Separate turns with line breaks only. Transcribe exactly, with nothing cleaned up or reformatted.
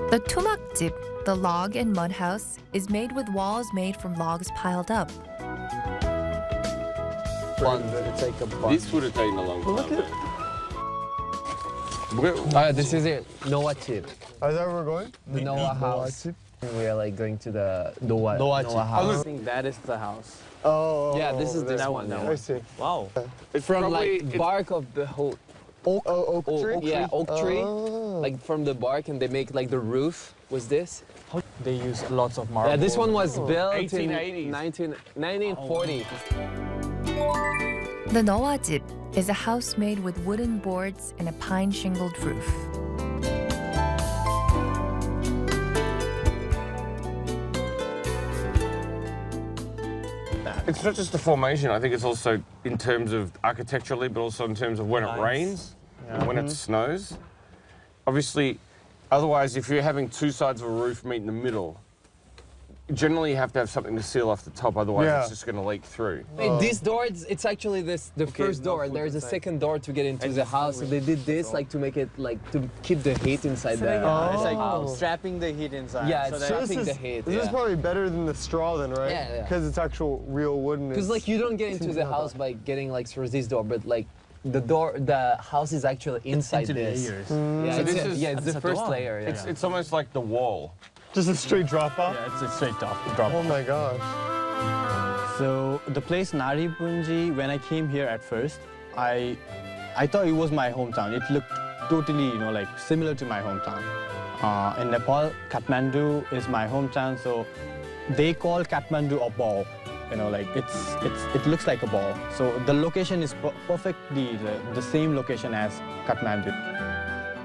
The tumakjip, the log and mud house, is made with walls made from logs piled up.
Bun. It's like a bun.
This would have taken a long time.
Look at it.
Oh, this is it. Noah chip.
Is that where we're going?
The Noah house.
chip.
We are like going to the Noah,
Noah
Noah
chip.
house.
I think that is the house.
Oh.
Yeah, this is this
that
one.
one,
now.
I see.
Wow.
It's
From
probably,
like
it's-
bark of the whole
Oak, oh, oak
oak,
tree?
oak yeah, oak tree.
Oh.
Like from the bark, and they make like the roof. Was this?
They use lots of marble.
Yeah, this one was built
eighteen eighties.
in nineteen, nineteen forty.
The Noajip is a house made with wooden boards and a pine shingled roof.
It's not just the formation, I think it's also in terms of architecturally, but also in terms of when it rains, and when it snows. Obviously, otherwise, if you're having two sides of a roof meet in the middle, generally you have to have something to seal off the top, otherwise
Yeah.
it's just going to leak through.
Hey, these doors, it's actually this the first
no
door.
food
There's a
inside.
second door to get into the house. So they did this like to make it like to keep the heat inside the
Oh.
It's like
house.
trapping the heat inside.
Yeah,
so
it's
that
trapping
this
the
is,
heat,
This is
yeah.
probably better than the straw then, right?
Yeah, yeah.
Because it's actual real wooden.
Because like you don't get into the house by getting like through this door, but like the door, the house is actually inside this. Yeah,
So
it's,
this
a-
is-
yeah, it's the
That's a
first
door.
layer. Yeah.
It's, it's almost like the wall.
Just a straight drop off?
Yeah, it's a straight top drop.
Oh my gosh.
So the place Naripunji, when I came here at first, I I thought it was my hometown. It looked totally, you know, like similar to my hometown. Uh, in Nepal, Kathmandu is my hometown, so they call Kathmandu a ball. You know, like it's it's it looks like a ball. So the location is per perfectly the, the same location as Kathmandu.